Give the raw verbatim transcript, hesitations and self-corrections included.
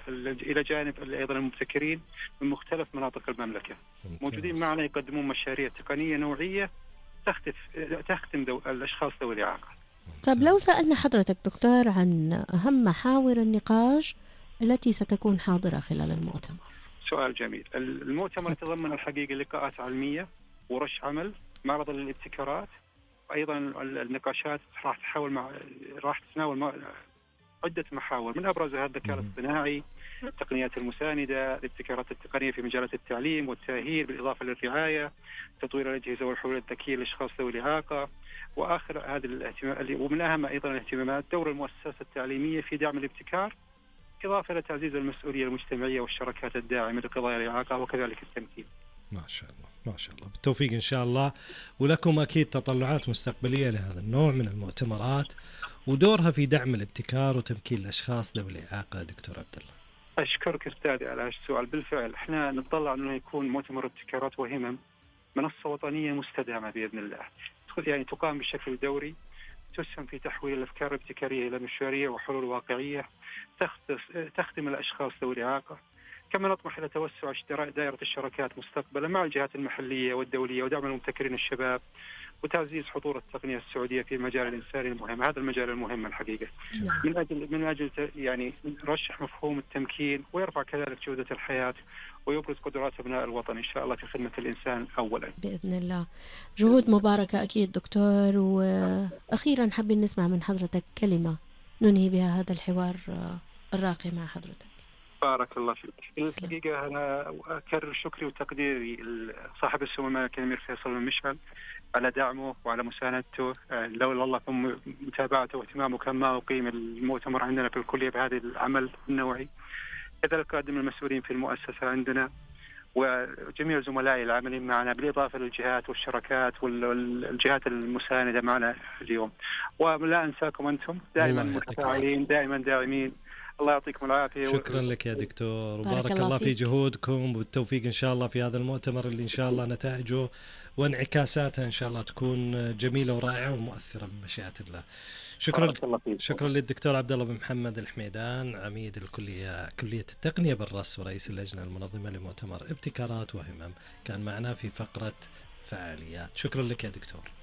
إلى جانب أيضا المبتكرين من مختلف مناطق المملكة موجودين معنا يقدمون مشاريع تقنية نوعية تختف تخدم دو الأشخاص ذوي الإعاقة. طب لو سألنا حضرتك دكتور عن أهم محاور النقاش التي ستكون حاضرة خلال المؤتمر. سؤال جميل. المؤتمر يتضمن الحقيقة لقاءات علمية ورش عمل، معرض للابتكارات، وأيضا النقاشات راح تحاول مع راح تتناول مع عدة محاور من أبرزها الذكاء الاصطناعي، التقنيات المساندة، الابتكارات التقنية في مجالات التعليم والتأهيل بالإضافة للرعاية، تطوير الأجهزة والحلول الذكية للأشخاص ذوي الإعاقة، وآخر هذه الاهتمامات ومن أهم أيضا الاهتمامات دور المؤسسات التعليمية في دعم الابتكار، إضافة إلى تعزيز المسؤولية المجتمعية والشراكات الداعمة لقضايا الإعاقة وكذلك التمكين. ما شاء الله ما شاء الله، بالتوفيق إن شاء الله. ولكم أكيد تطلعات مستقبلية لهذا النوع من المؤتمرات ودورها في دعم الابتكار وتمكين الأشخاص ذوي الإعاقة. دكتور عبد الله أشكرك أستاذي على السؤال. بالفعل إحنا نتطلع أنه يكون مؤتمر ابتكارات وهمم منصة وطنية مستدامة بإذن الله، يعني تقام بشكل دوري، تسهم في تحويل الأفكار الابتكارية إلى مشاريع وحلول واقعية تخدم الأشخاص ذوي الإعاقة. كما نطمح إلى توسع دائرة الشراكات مستقبلا مع الجهات المحلية والدولية ودعم المبتكرين الشباب وتعزيز حضور التقنية السعودية في مجال الإنسان المهم. هذا المجال المهم الحقيقة من أجل من أجل يعني رشح مفهوم التمكين ويرفع كذلك جودة الحياة ويبرز قدرات أبناء الوطن إن شاء الله في خدمة الإنسان أولا بإذن الله. جهود مباركة أكيد دكتور. وأخيرا حابين نسمع من حضرتك كلمة ننهي بها هذا الحوار الراقي مع حضرتك. بارك الله فيك. الحقيقة أنا أكرر شكري وتقديري لصاحب السمو الملكي الأمير فيصل بن مشعل على دعمه وعلى مساندته. لولا الله ثم متابعته واهتمامه كان ما أقيم المؤتمر عندنا في الكلية بهذا العمل النوعي. كذلك قدم المسؤولين في المؤسسة عندنا وجميع زملائي العاملين معنا بالإضافة للجهات والشركات والجهات المساندة معنا اليوم. ولا أنساكم أنتم دائما متفاعلين دائما داعمين. الله يعطيكم العافية. شكرا لك يا دكتور وبارك الله, الله في جهودكم والتوفيق إن شاء الله في هذا المؤتمر اللي إن شاء الله نتائجه وانعكاساتها إن شاء الله تكون جميلة ورائعة ومؤثرة بمشيئة الله. شكرا شكرا للدكتور عبد الله بن محمد الحميدان عميد الكلية كلية التقنية بالرص ورئيس اللجنة المنظمة لمؤتمر ابتكارات وهمم، كان معنا في فقرة فعاليات. شكرا لك يا دكتور.